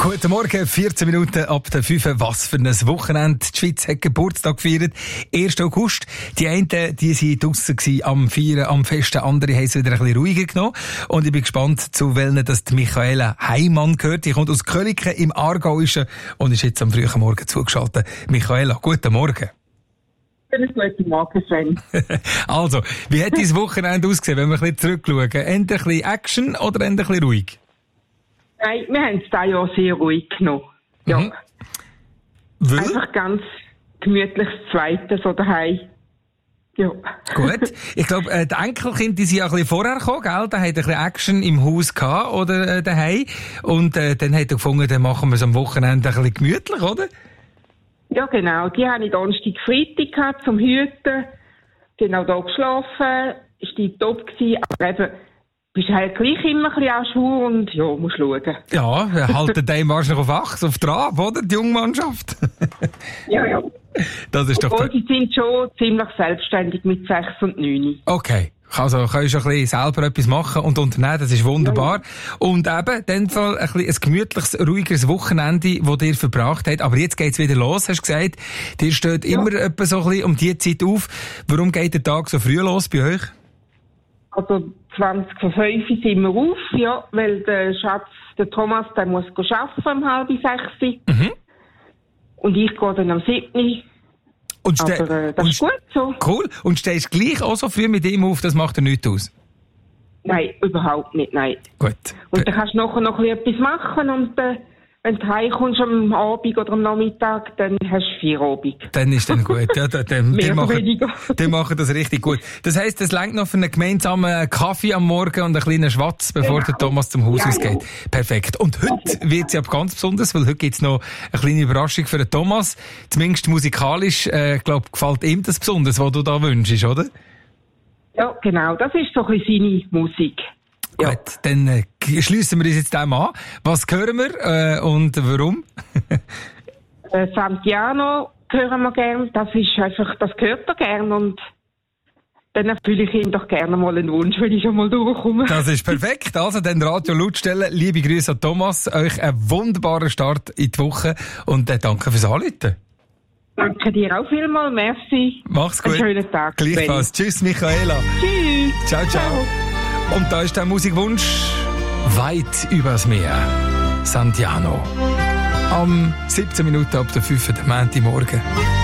Guten Morgen, 14 Minuten ab der 5. Was für ein Wochenende. Die Schweiz hat Geburtstag gefeiert. 1. August. Die einen, die waren draussen am Feiern, am Festen. Andere haben es wieder ein bisschen ruhiger genommen. Und ich bin gespannt, zu welchen das die Michaela Heimann gehört. Die kommt aus Köliken im Aargauischen und ist jetzt am frühen Morgen zugeschaltet. Michaela, guten Morgen. Guten Morgen, Sven. Also, wie hat dein Wochenende ausgesehen, wenn wir ein bisschen zurückschauen? Eher ein bisschen Action oder eher ein bisschen ruhig? Nein, wir haben es dieses Jahr sehr ruhig genommen. Ja. Mhm. Weil? Einfach ganz gemütliches Zweites so daheim. Ja. Gut. Ich glaube, die Enkelkinder, die sind ja ein bisschen vorher gekommen, gell? Da hat ein bisschen Action im Haus gehabt, oder, daheim. Und, dann hat er gefunden, dann machen wir es am Wochenende ein bisschen gemütlich, oder? Ja, genau. Die habe ich Donnerstag, Freitag gehabt zum Hüten. Genau da geschlafen. Ist die top gewesen. Aber eben, bist halt gleich immer ein bisschen an Schuhe und ja, musst schauen. Ja, halten die wahrscheinlich auf Trab, oder? Die junge Mannschaft. Ja. Das ist doch... Obwohl, die sind schon ziemlich selbstständig mit 6 und 9. Okay. Also, kannst du ein bisschen selber etwas machen und unternehmen, das ist wunderbar. Ja. Und eben, in dem Fall ein gemütliches, ruhigeres Wochenende, das dir verbracht hat. Aber jetzt geht's wieder los, hast du gesagt. Dir steht immer etwa so ein bisschen um die Zeit auf. Warum geht der Tag so früh los bei euch? Also, 20 vor 5 sind wir auf, ja, weil der Schatz, der Thomas, der muss arbeiten um 5:30. Mhm. Und ich gehe dann am 7. Aber das ist gut so. Cool. Und stehst gleich auch so früh mit ihm auf, das macht dir nichts aus? Nein, überhaupt nicht, nein. Gut. Und dann kannst du nachher noch etwas machen und wenn du heimkommst am Abend oder am Nachmittag, dann hast du Feierabend. Dann ist dann gut. Ja, die machen das richtig gut. Das heisst, es reicht noch für einen gemeinsamen Kaffee am Morgen und einen kleinen Schwatz, bevor der Thomas zum Haus ausgeht. Perfekt. Und heute wird es ja ganz besonders, weil heute gibt es noch eine kleine Überraschung für den Thomas. Zumindest musikalisch, gefällt ihm das besonders, was du da wünschst, oder? Ja, genau. Das ist so ein bisschen seine Musik. Ja. Gut, dann schliessen wir uns jetzt dem an. Was hören wir und warum? Santiano hören wir gern. Das ist einfach, das gehört er gern und dann erfülle ich ihm doch gerne mal einen Wunsch, wenn ich schon mal durchkomme. Das ist perfekt. Also, dann Radio laut stellen. Liebe Grüße an Thomas. Euch einen wunderbaren Start in die Woche und danke fürs Anrufen. Danke dir auch vielmals. Merci. Mach's gut. Einen schönen Tag. Gleichfalls. Tschüss, Michaela. Tschüss. Ciao, ciao. Und da ist der Musikwunsch weit übers Meer. Santiano. Am 17 Minuten ab der 5. Montagmorgen.